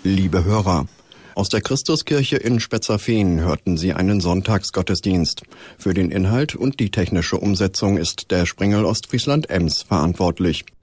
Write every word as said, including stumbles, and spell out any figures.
Liebe Hörer, aus der Christuskirche in Spetzerfehn hörten Sie einen Sonntagsgottesdienst. Für den Inhalt und die technische Umsetzung ist der Sprengel Ostfriesland Ems verantwortlich.